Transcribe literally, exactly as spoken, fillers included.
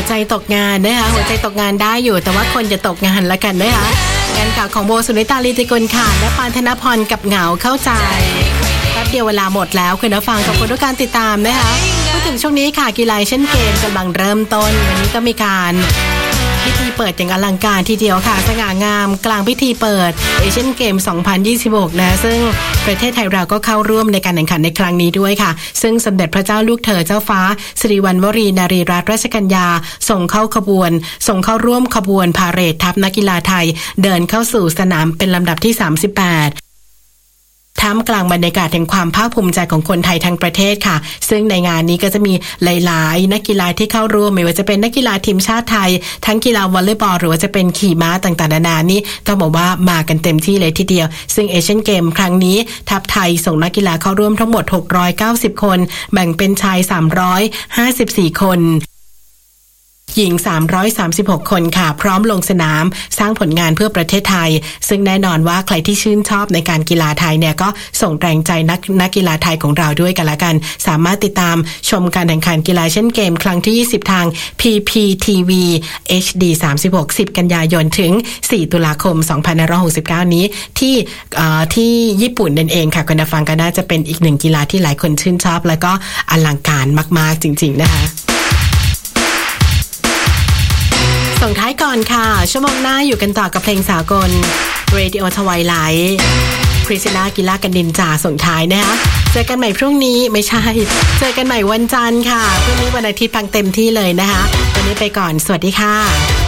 วใจตกงานนะคะหัวใจตกงานได้อยู่แต่ว่าคนจะตกงานละกันนะคะงานข่าวของโบสุนิตาลีติกุลค่ะและปานธนพรกับเหงาเข้าใจแป๊บเดียวเวลาหมดแล้วคุณผู้ฟังขอบคุณทุกการติดตามนะคะพูดถึงช่วงนี้ค่ะกีฬาเช่นเกมกำลังเริ่มต้นวันนี้ก็มีการพิธีเปิดอย่างอลังการทีเดียวค่ะสง่างามกลางพิธีเปิดเอเชียนเกมสองพันยี่สิบหกนะซึ่งประเทศไทยเราก็เข้าร่วมในการแข่งขันในครั้งนี้ด้วยค่ะซึ่งสมเด็จพระเจ้าลูกเธอเจ้าฟ้าสิริวัณวรีนารีรัตนราชกัญญาส่งเข้าขบวนส่งเข้าร่วมขบวนพาเหรดทัพนักกีฬาไทยเดินเข้าสู่สนามเป็นลำดับที่สามสิบแปดท่ามกลางบรรยากาศแห่งความภาคภูมิใจของคนไทยทั้งประเทศค่ะซึ่งในงานนี้ก็จะมีหลายๆนักกีฬาที่เข้าร่วมไม่ว่าจะเป็นนักกีฬาทีมชาติไทยทั้งกีฬาวอลเลย์บอลหรือว่าจะเป็นขี่ม้าต่างๆนานานี่ต้องบอกว่ามากันเต็มที่เลยทีเดียวซึ่งเอเชียนเกมครั้งนี้ทัพไทยส่งนักกีฬาเข้าร่วมทั้งหมดหกร้อยเก้าสิบคนแบ่งเป็นชายสามร้อยห้าสิบสี่คนหญิงสามร้อยสามสิบหกคนค่ะพร้อมลงสนามสร้างผลงานเพื่อประเทศไทยซึ่งแน่นอนว่าใครที่ชื่นชอบในการกีฬาไทยเนี่ยก็ส่งแรงใจนักนักกีฬาไทยของเราด้วยกันละกันสามารถติดตามชมการแข่งขันกีฬาเช่นเกมครั้งที่ยี่สิบทาง พี พี ที วี เอช ดี สามสิบหก สิบกันยายนถึงสี่ตุลาคมสองพันห้าร้อยหกสิบเก้านี้ที่เอ่อที่ญี่ปุ่นนั่นเองค่ะคุณผู้ฟังก็น่าจะเป็นอีกหนึ่งกีฬาที่หลายคนชื่นชอบแล้วก็อลังการมากๆจริงๆนะคะส่งท้ายก่อนค่ะชั่วโมงหน้าอยู่กันต่อกับเพลงสากล Radio Twilight คริสติน่ากิลากันดินจ่าส่งท้ายนะคะเจอกันใหม่พรุ่งนี้ไม่ใช่เจอกันใหม่วันจันทร์ค่ะพรุ่งนี้วันอาทิตย์ฟังเต็มที่เลยนะคะวันนี้ไปก่อนสวัสดีค่ะ